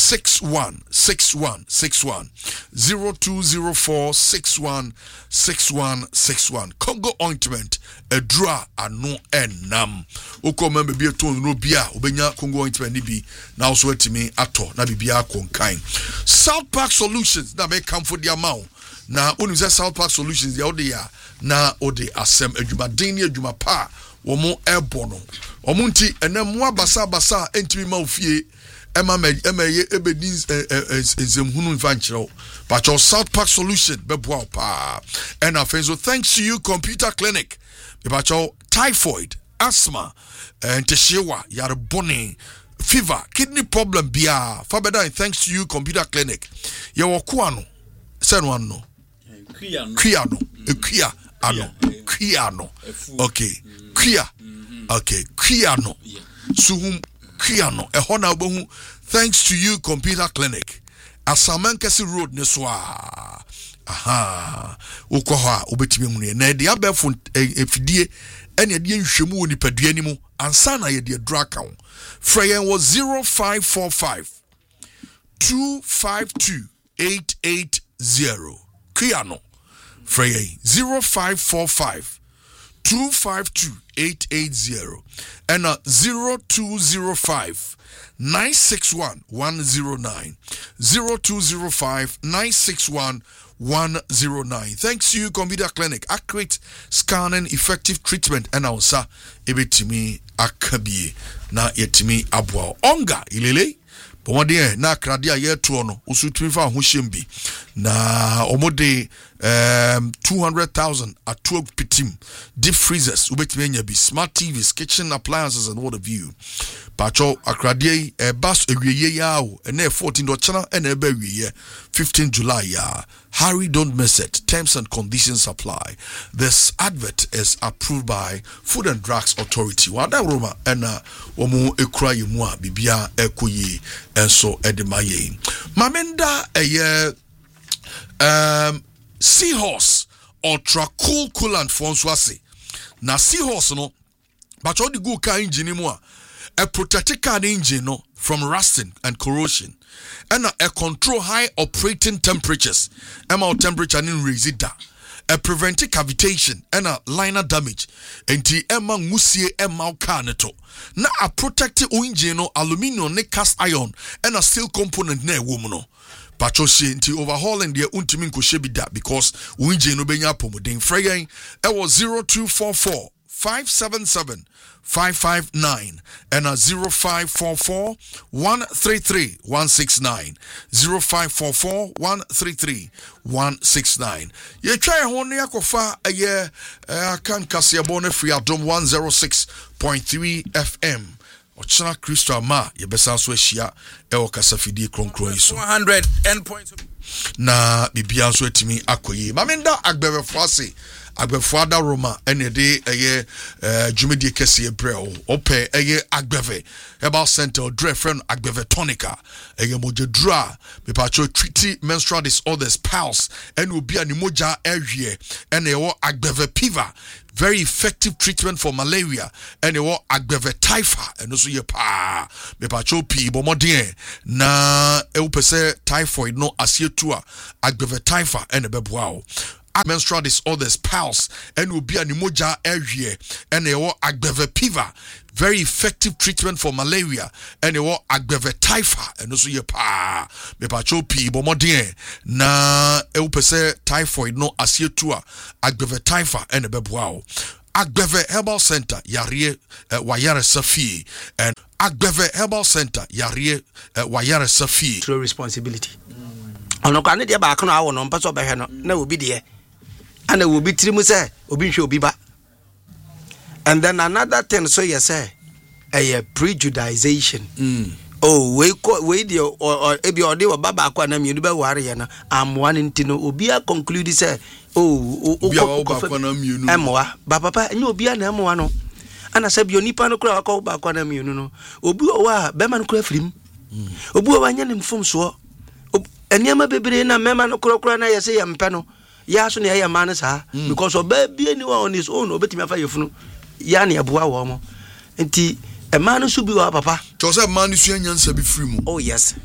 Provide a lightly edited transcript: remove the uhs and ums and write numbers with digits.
6161 0204616161 Congo ointment edra ano enam oko member bi eton no bia obenya Congo ointment ni bi na also atimi ato na bibia konkan South Park Solutions na make come for the amount na onu say South Park Solutions ya ode ya na ode asem adwumaden ni adwuma pa womo ebono omunti enamwa basa entimi ma ofie emaye ebedins ezemhunu nfanchiro but your South Park Solution beboa pa and afenzo thanks to you Computer Clinic about your typhoid asthma and teshewa yarbone fever kidney problem bia fabeda thanks to you Computer Clinic your kuano senwano Kiano okay Kiano suhum Kiano ehona obohu thanks to you Computer Clinic Asamankesi Road neswa ukoha obetimi hunu na de abefo efidie ene de nhwemu woni padua ni mu ansa na ye de draka wo freyen was 0545 252 880 Kiano freyen 0545 252 880 and 0205 961 109 0205 961 109. Thanks to you Computer Clinic. Accurate scanning, effective treatment and also ebetimi akabi na yetimi abwa onga ilele pomode na kradia yeto no usutimi fa ho hyembi na omode 200,000 at 12 pitim deep freezers ubetimi nya bi smart TVs, kitchen appliances and what have you pacho akradia bus ewiye ya o na 14 do chana na eba wiye 15 July ya. Hurry, don't miss it. Terms and conditions apply. This advert is approved by Food and Drugs Authority. Wada Roma ena womu ekura yemua bibia ekoyi enso edemaye. Mamenda Seahorse Ultra Cool Coolant Fonswase. Na Seahorse no but all the good car engine mu a protect car engine no from rusting and corrosion. And a control high operating temperatures. Temperature in resida. A prevent cavitation and a liner damage. Enti emma musie emma kaneto. Na a protected engine no aluminium ne cast iron and a steel component ne womuno. Pachoshi inti overhauling the untimin koshebida because engine no benya pomodin freyen. Was 0244 577 559 and 0544 133 169 0544 133 169. Ye try hone yakofa aye kan kase abone free adom 106.3 FM. Ochana Kristo ama ye besa so ahia e wo kasafidi kronkron yi so 100 endpoints na bibia so atimi akoyi mamenda agbefo ase Agbefada Roma ene de eye jumedi kese breo ope eye agbeve herbal center dre friend agbeve tonica eye mojedra me pacho treaty menstrual disorders pulse ene obi ani moja ehwie ene wo agbeve piva very effective treatment for malaria ene wo agbeve typhoid eno so ye pa me pacho pi bomodien na e wo pese typhoid no asietua agbeve typhoid ene beboa o menstrual disorders pulse and will be an emoja area and a agbeve piva very effective treatment for malaria and a agbeve typhoid and also ye pa me pacho pi bomodien na e wo pese typhoid no asietua agbeve typhoid and a beboa agbeve herbal center yare wayare safi and agbeve herbal center yare wayare safi true responsibility ono kwa ne de ba aka no awo no mpaso behwe no na obi de and will be trimu say obi hwe obi ba. And then another thing so you say a prejudication. Oh we the or ebi ode wo baba akwa na mienu be ware ye na amwa ntino obi a conclude say oh obi a baba akwa na mienu emwa ba papa enye obi a na emwa no ana say bi onipa no kura akwa akwa na mienu no obi o wa be man kura firim obi o wa nya ne mfom so eniama bebre na mema no kura na yese ye mpe no ya so na ya man sa because obabi anyone on his own obetimi afa yefunu ya na eboa wo mo nti e man so bi wa papa to say man so anyansa bi free mu oh yes